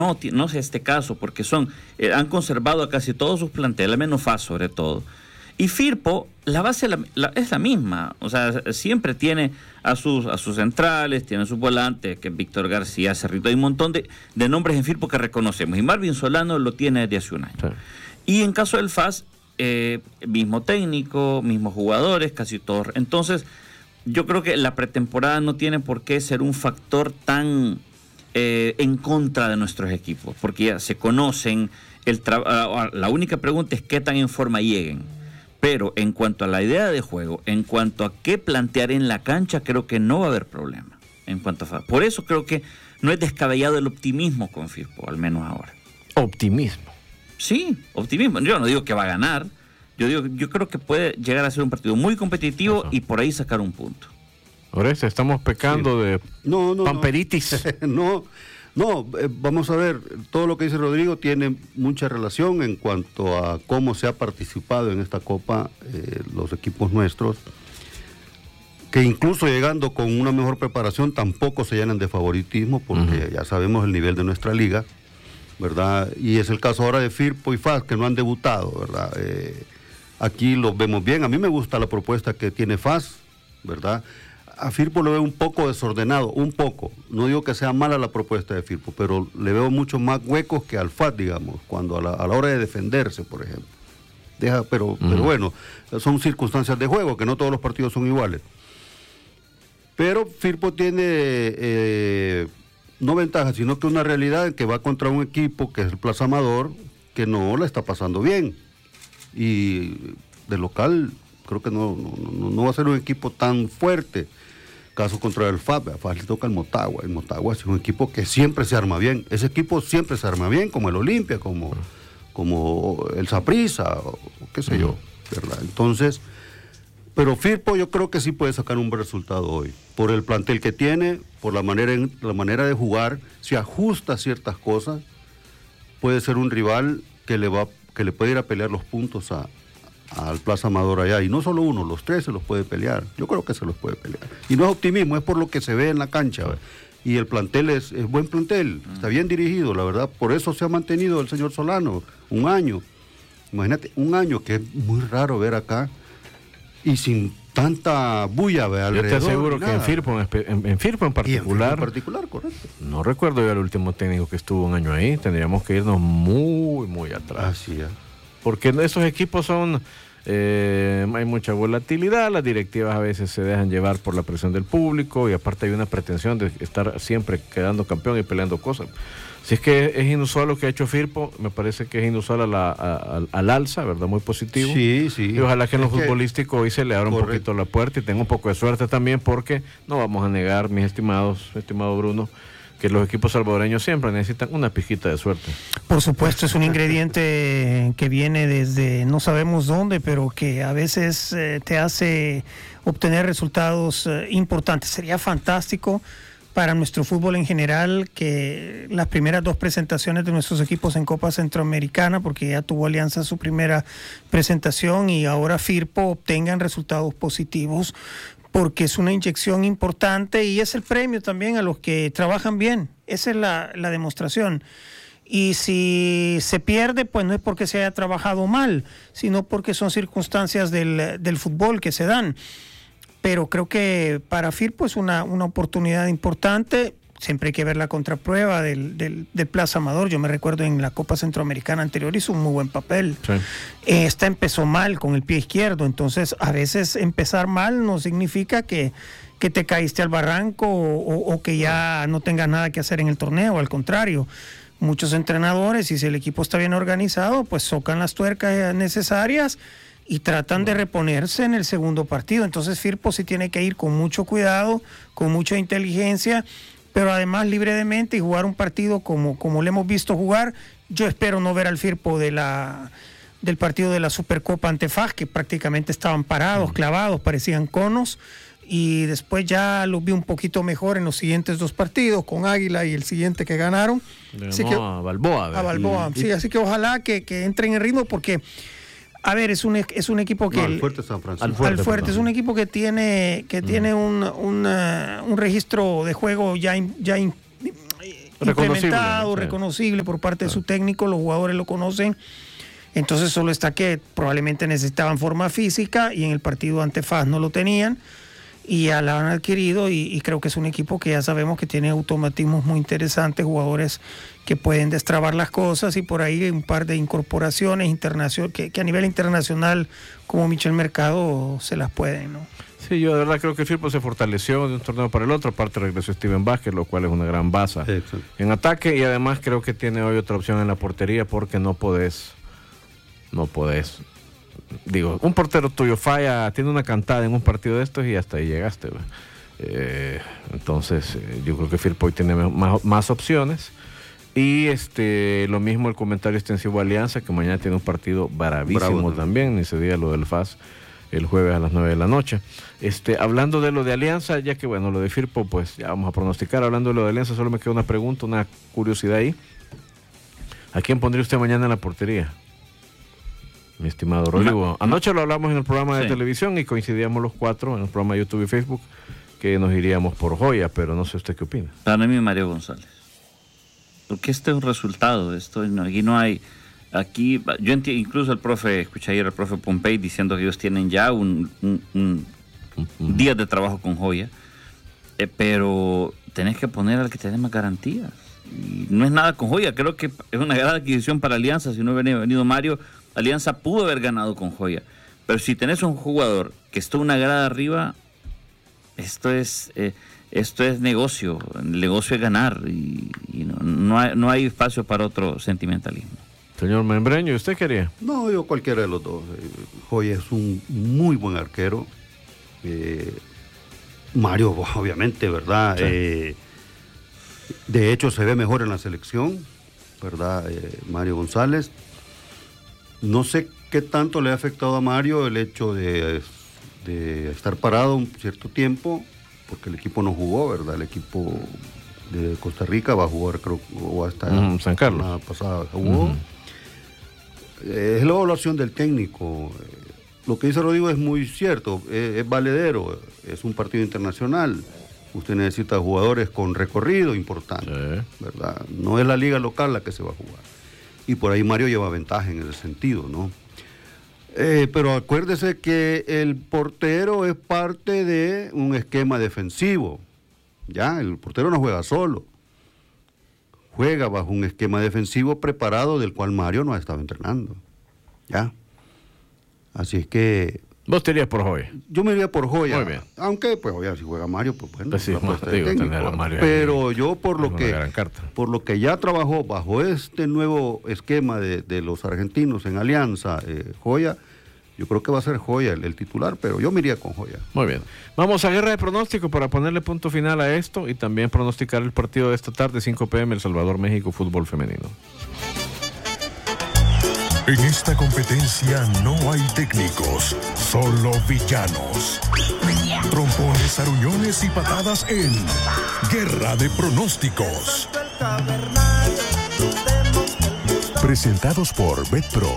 no es este caso, porque han conservado a casi todos sus planteles, menos FAS sobre todo. Y Firpo, la base es la misma, o sea, siempre tiene a sus centrales, tiene a sus volantes, que es Víctor García, Cerrito, hay un montón de nombres en Firpo que reconocemos, y Marvin Solano lo tiene desde hace un año. Sí. Y en caso del FAS, mismo técnico, mismos jugadores, casi todos. Entonces, yo creo que la pretemporada no tiene por qué ser un factor tan en contra de nuestros equipos, porque ya se conocen, la única pregunta es qué tan en forma lleguen. Pero en cuanto a la idea de juego, en cuanto a qué plantear en la cancha, creo que no va a haber problema. Por eso creo que no es descabellado el optimismo con Firpo, al menos ahora. ¿Optimismo? Sí, optimismo. Yo no digo que va a ganar. Yo creo que puede llegar a ser un partido muy competitivo y por ahí sacar un punto. Oreste, estamos pecando de pamperitis. No, vamos a ver, todo lo que dice Rodrigo tiene mucha relación en cuanto a cómo se ha participado en esta Copa los equipos nuestros, que incluso llegando con una mejor preparación tampoco se llenan de favoritismo, porque ya sabemos el nivel de nuestra liga, ¿verdad? Y es el caso ahora de Firpo y FAS, que no han debutado, ¿verdad? Aquí los vemos bien, a mí me gusta la propuesta que tiene FAS, ¿verdad? A Firpo lo veo un poco desordenado, un poco. No digo que sea mala la propuesta de Firpo, pero le veo mucho más huecos que al FAS, digamos, cuando a la hora de defenderse, por ejemplo. Pero bueno, son circunstancias de juego, que no todos los partidos son iguales. Pero Firpo tiene no ventaja, sino que una realidad en que va contra un equipo que es el Plaza Amador, que no la está pasando bien. Y de local creo que no va a ser un equipo tan fuerte. Caso contra el FAS le toca el Motagua. El Motagua es un equipo que siempre se arma bien. Ese equipo siempre se arma bien, como el Olimpia, como el Saprissa, o qué sé yo, ¿verdad? Entonces, pero Firpo yo creo que sí puede sacar un buen resultado hoy. Por el plantel que tiene, por la manera de jugar, si ajusta ciertas cosas, puede ser un rival que le puede ir a pelear los puntos al Plaza Amador allá, y no solo uno, los tres se los puede pelear. Yo creo que se los puede pelear. Y no es optimismo, es por lo que se ve en la cancha. Y el plantel es buen plantel, está bien dirigido, la verdad. Por eso se ha mantenido el señor Solano un año. Imagínate, un año que es muy raro ver acá y sin tanta bulla alrededor. Yo te aseguro que en Firpo en particular, correcto. No recuerdo yo el último técnico que estuvo un año ahí. Tendríamos que irnos muy, muy atrás. Así es. Porque esos equipos hay mucha volatilidad, las directivas a veces se dejan llevar por la presión del público y aparte hay una pretensión de estar siempre quedando campeón y peleando cosas. Si es que es inusual lo que ha hecho Firpo, me parece que es inusual al alza, ¿verdad? Muy positivo. Sí. Y ojalá que en lo futbolístico hoy se le abra un poquito la puerta y tenga un poco de suerte también, porque no vamos a negar, mi estimado Bruno, que los equipos salvadoreños siempre necesitan una pizquita de suerte. Por supuesto, es un ingrediente que viene desde no sabemos dónde, pero que a veces te hace obtener resultados importantes. Sería fantástico para nuestro fútbol en general que las primeras dos presentaciones de nuestros equipos en Copa Centroamericana, porque ya tuvo Alianza su primera presentación y ahora Firpo, obtengan resultados positivos, porque es una inyección importante y es el premio también a los que trabajan bien. Esa es la demostración. Y si se pierde, pues no es porque se haya trabajado mal, sino porque son circunstancias del fútbol que se dan. Pero creo que para Firpo es una oportunidad importante. Siempre hay que ver la contraprueba del Plaza Amador. Yo me recuerdo en la Copa Centroamericana anterior hizo un muy buen papel. Sí. Esta empezó mal con el pie izquierdo, entonces a veces empezar mal no significa que te caíste al barranco o que ya no tengas nada que hacer en el torneo. Al contrario, muchos entrenadores, y si el equipo está bien organizado, pues socan las tuercas necesarias y tratan de reponerse en el segundo partido. Entonces Firpo sí tiene que ir con mucho cuidado, con mucha inteligencia, pero además libre de mente y jugar un partido como le hemos visto jugar. Yo espero no ver al Firpo del partido de la Supercopa ante FAS, que prácticamente estaban parados, clavados, parecían conos, y después ya los vi un poquito mejor en los siguientes dos partidos, con Águila y el siguiente que ganaron. A Balboa. A Balboa, sí, así que ojalá que entren en ritmo, porque a ver, es un equipo que... Alfuerte San Francisco. Alfuerte es un equipo que tiene un registro de juego ya implementado, sí, reconocible por parte de su técnico, los jugadores lo conocen. Entonces solo está que probablemente necesitaban forma física y en el partido ante FAS no lo tenían y ya la han adquirido y creo que es un equipo que ya sabemos que tiene automatismos muy interesantes, jugadores que pueden destrabar las cosas y por ahí un par de incorporaciones que a nivel internacional como Michel Mercado se las pueden, ¿no? Sí, yo de verdad creo que el Firpo se fortaleció de un torneo para el otro, aparte regresó Steven Vázquez, lo cual es una gran baza en ataque y además creo que tiene hoy otra opción en la portería porque no podés, digo, un portero tuyo falla, tiene una cantada en un partido de estos y hasta ahí llegaste. Entonces yo creo que Firpo hoy tiene más opciones y lo mismo el comentario extensivo a Alianza, que mañana tiene un partido bravísimo también, ni se diga lo del FAS el jueves a las 9 de la noche. Hablando de lo de Alianza, ya que bueno, lo de Firpo pues ya vamos a pronosticar. Hablando de lo de Alianza, solo me queda una pregunta, una curiosidad ahí. ¿A quién pondría usted mañana en la portería, mi estimado Rodrigo? Anoche lo hablamos en el programa de televisión y coincidíamos los cuatro en el programa de YouTube y Facebook que nos iríamos por Joya, pero no sé usted qué opina. Para mí Mario González. Porque este es un resultado, aquí no hay... Aquí, yo entiendo, incluso escuché ayer al profe Pompey diciendo que ellos tienen ya un día de trabajo con Joya, pero tenés que poner al que te dé más garantías. Y no es nada con Joya, creo que es una gran adquisición para Alianza. Si no hubiera venido Mario, Alianza pudo haber ganado con Joya. Pero si tenés un jugador que está una grada arriba, esto es negocio. El negocio es ganar y no hay espacio para otro sentimentalismo. Señor Membreño, ¿usted quería? No, yo cualquiera de los dos. Joya es un muy buen arquero. Mario, obviamente, ¿verdad? Sí. De hecho, se ve mejor en la selección, ¿verdad? Mario González. No sé qué tanto le ha afectado a Mario el hecho de estar parado un cierto tiempo, porque el equipo no jugó, ¿verdad? El equipo de Costa Rica va a jugar, creo, o hasta San Carlos. La pasada jugó. Es la evaluación del técnico. Lo que dice Rodrigo es muy cierto, es valedero, es un partido internacional. Usted necesita jugadores con recorrido importante, ¿verdad? No es la liga local la que se va a jugar. Y por ahí Mario lleva ventaja en ese sentido, ¿no? Pero acuérdese que el portero es parte de un esquema defensivo. Ya, el portero no juega solo. Juega bajo un esquema defensivo preparado del cual Mario no ha estado entrenando. ¿Ya? Así es que... ¿Vos te irías por Joya? Yo me iría por Joya. Muy bien. Aunque, pues, obviamente, si juega Mario, pues bueno. Pues sí, tener a Mario pero ahí, yo, por lo que ya trabajó bajo este nuevo esquema de los argentinos en Alianza, Joya, yo creo que va a ser Joya el titular, pero yo me iría con Joya. Muy bien. Vamos a guerra de pronóstico para ponerle punto final a esto y también pronosticar el partido de esta tarde, 5 p.m., El Salvador, México, fútbol femenino. En esta competencia no hay técnicos, solo villanos. Trompones, aruñones y patadas en Guerra de Pronósticos. Presentados por BetPro.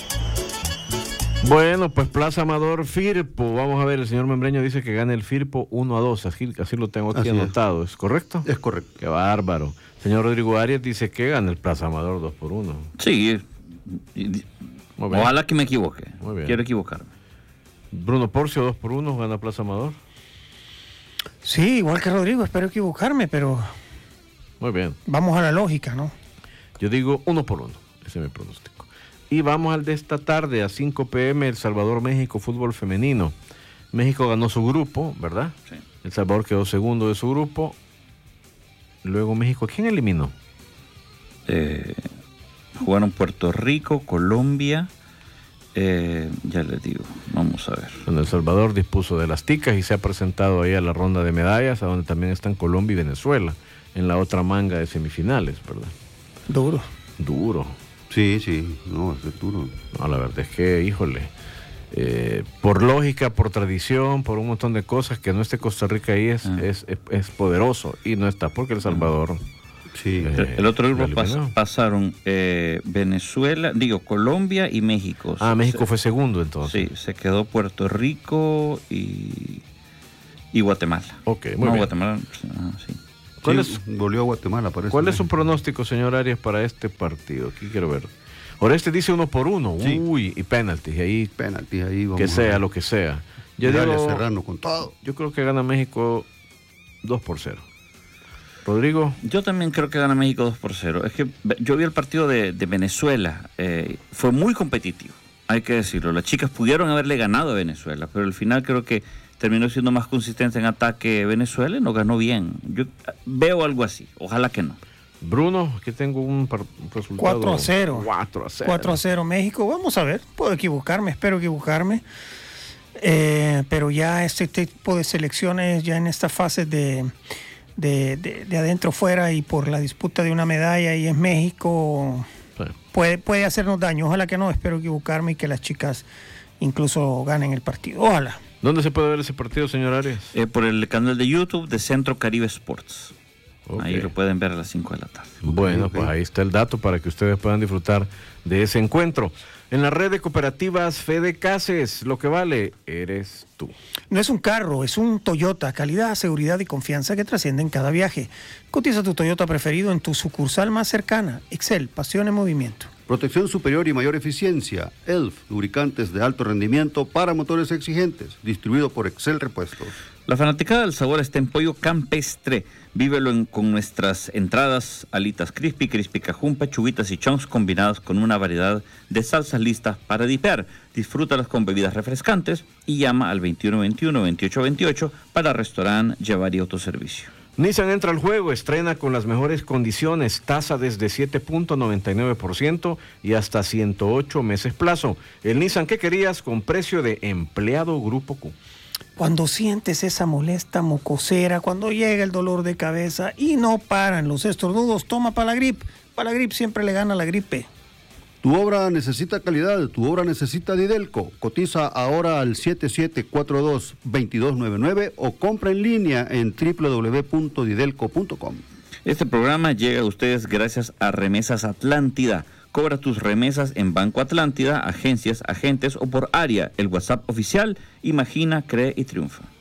Bueno, pues Plaza Amador, Firpo. Vamos a ver, el señor Membreño dice que gana el Firpo 1-2. Así lo tengo aquí anotado. ¿Es correcto? Es correcto. Qué bárbaro. Señor Rodrigo Arias dice que gana el Plaza Amador 2-1. Sí. Ojalá que me equivoque. Muy bien. Quiero equivocarme. Bruno Porcio 2-1, gana Plaza Amador. Sí, igual que Rodrigo, espero equivocarme, pero... Muy bien. Vamos a la lógica, ¿no? Yo digo 1-1. Ese es mi pronóstico. Y vamos al de esta tarde a 5 p.m. El Salvador, México, fútbol femenino. México ganó su grupo, ¿verdad? Sí. El Salvador quedó segundo de su grupo. Luego México, ¿quién eliminó? Jugaron Puerto Rico, Colombia. Ya les digo, vamos a ver. Bueno, El Salvador dispuso de las ticas y se ha presentado ahí a la ronda de medallas, a donde también están Colombia y Venezuela, en la otra manga de semifinales, ¿verdad? Duro. Sí, no, es duro. No, la verdad es que, híjole, por lógica, por tradición, por un montón de cosas, que no esté Costa Rica ahí es poderoso, y no está porque El Salvador... Sí. El otro grupo pasaron Venezuela, Colombia y México. México fue segundo entonces. Sí, se quedó Puerto Rico y Guatemala. Ok, muy bien. Guatemala, sí. Goleó a Guatemala, parece. ¿Cuál es su pronóstico, señor Arias, para este partido? Aquí quiero ver. Oreste dice 1-1. Sí. Uy, y penaltis. Ahí, vamos que sea lo que sea. Yo digo, Serrano con todo. Yo creo que gana México 2-0. Rodrigo. Yo también creo que gana México 2-0. Es que yo vi el partido de Venezuela. Fue muy competitivo, hay que decirlo. Las chicas pudieron haberle ganado a Venezuela, pero al final creo que terminó siendo más consistente en ataque Venezuela y no ganó bien. Yo veo algo así. Ojalá que no. Bruno, aquí tengo un resultado. 4-0. 4-0. 4-0 México. Vamos a ver. Puedo equivocarme, espero equivocarme. Pero ya este tipo de selecciones, ya en esta fase de adentro fuera y por la disputa de una medalla, y es México, sí, puede hacernos daño. Ojalá que no, espero equivocarme y que las chicas incluso ganen el partido. Ojalá. ¿Dónde se puede ver ese partido, señor Arias? Por el canal de YouTube de Centro Caribe Sports. Okay. Ahí lo pueden ver a las 5 de la tarde. Bueno, pues ahí está el dato para que ustedes puedan disfrutar de ese encuentro. En la red de cooperativas Fede Cases, lo que vale eres tú. No es un carro, es un Toyota. Calidad, seguridad y confianza que trascienden cada viaje. Cotiza tu Toyota preferido en tu sucursal más cercana. Excel, pasión en movimiento. Protección superior y mayor eficiencia. ELF, lubricantes de alto rendimiento para motores exigentes. Distribuido por Excel Repuestos. La fanaticada del sabor está en Pollo Campestre. Vívelo con nuestras entradas, alitas crispy cajún, pechuguitas y chunks combinadas con una variedad de salsas listas para dipear. Disfrútalas con bebidas refrescantes y llama al 2121-2828 para restaurante, llevar y autoservicio. Nissan entra al juego, estrena con las mejores condiciones, tasa desde 7.99% y hasta 108 meses plazo. El Nissan que querías con precio de empleado Grupo Q. Cuando sientes esa molesta mocosera, cuando llega el dolor de cabeza y no paran los estornudos, toma Palagrip. Palagrip siempre le gana a la gripe. Tu obra necesita calidad, tu obra necesita Didelco. Cotiza ahora al 7742-2299 o compra en línea en www.didelco.com. Este programa llega a ustedes gracias a Remesas Atlántida. Cobra tus remesas en Banco Atlántida, agencias, agentes o por área. El WhatsApp oficial, imagina, cree y triunfa.